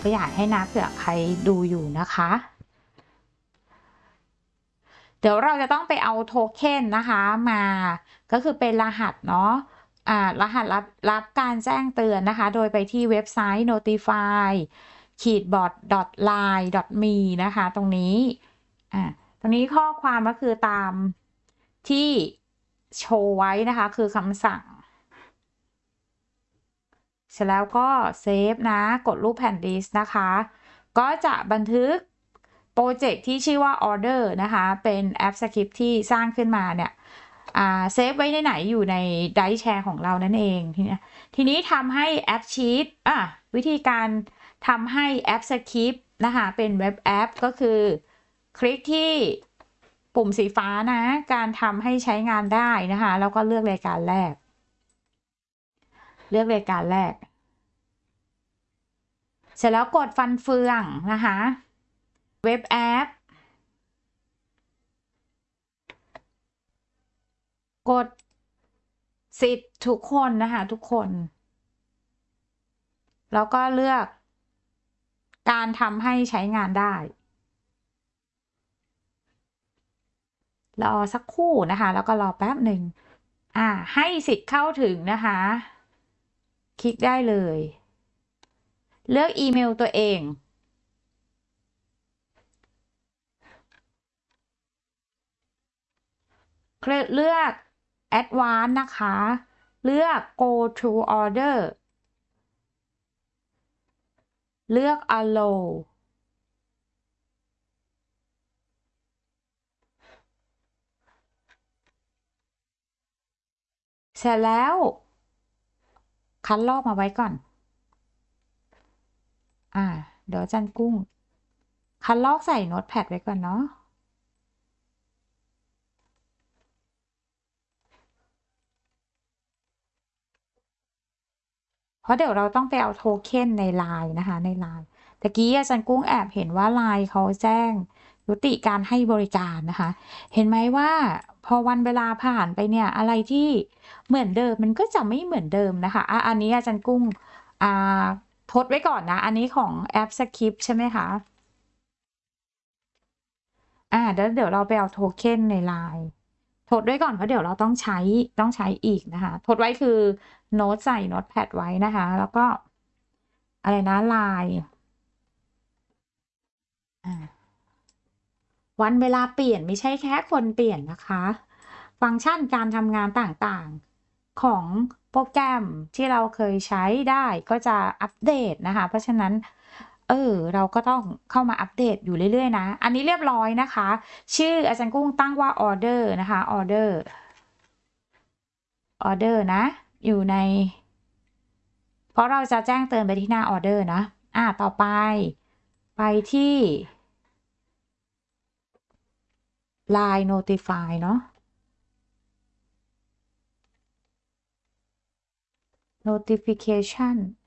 ก็อยากให้นะเผื่อใครดูอยู่นะคะ เดี๋ยวเราจะต้องไปเอาโทเค็นนะคะมาก็คือเป็นรหัสเนาะรหัสรับการแจ้งเตือนนะคะโดยไปที่เว็บไซต์ notify bot line me นะคะตรงนี้ตรงนี้ข้อความก็คือตามที่โชว์ไว้นะคะคือคำสั่งเสร็จแล้วก็เซฟนะกดรูปแผ่นดิสนะคะก็จะบันทึกโปรเจกต์ที่ชื่อว่า order นะคะเป็นแอปสคริปต์ที่สร้างขึ้นมาเนี่ยเซฟไว้ในไหนอยู่ในไดร์แชร์ของเรานั่นเองทีนี้ทำให้แอปชีตวิธีการทำให้แอปสคริปต์นะคะเป็นเว็บแอปก็คือคลิกที่ปุ่มสีฟ้านะการทำให้ใช้งานได้นะคะแล้วก็เลือกรายการแรกเสร็จแล้วกดฟันเฟืองนะคะเว็บแอปกดสิทธิ์ทุกคนนะคะทุกคนแล้วก็เลือกการทำให้ใช้งานได้รอสักครู่นะคะแล้วก็รอแป๊บหนึ่งให้สิทธิ์เข้าถึงนะคะคลิกได้เลยเลือกอีเมลตัวเองเลือก Advanced นะคะเลือก Go to Order เลือก Allow เสร็จแล้วคัดลอกมาไว้ก่อนเดี๋ยวจันกุ้งคัดลอกใส่โน้ตแพดไว้ก่อนเนาะเพราะเดี๋ยวเราต้องไปเอาโทเค็นในไลน์นะคะในไลน์ตะกี้อาจารย์กุ้งแอบเห็นว่าไลน์เขาแจ้งยุติการให้บริการนะคะเห็นไหมว่าพอวันเวลาผ่านไปเนี่ยอะไรที่เหมือนเดิมมันก็จะไม่เหมือนเดิมนะคะอันนี้อาจารย์กุ้งทดไว้ก่อนนะอันนี้ของแอปสคริปใช่ไหมคะเดี๋ยวเราไปเอาโทเค็นในไลน์ทดไว้ก่อนเพราะเดี๋ยวเราต้องใช้อีกนะคะทดไว้คือโน้ตใส่โน้ตแพดไว้นะคะแล้วก็อะไรนะไลน์วันเวลาเปลี่ยนไม่ใช่แค่คนเปลี่ยนนะคะฟังก์ชันการทำงานต่างๆของโปรแกรมที่เราเคยใช้ได้ก็จะอัปเดตนะคะเพราะฉะนั้นเราก็ต้องเข้ามาอัปเดตอยู่เรื่อยๆนะอันนี้เรียบร้อยนะคะชื่ออาจารย์กุ้งตั้งว่าออเดอร์นะคะออเดอร์นะอยู่ในเพราะเราจะแจ้งเตือนไปที่หน้าออเดอร์นะต่อไปที่ Line Notify เนาะ notification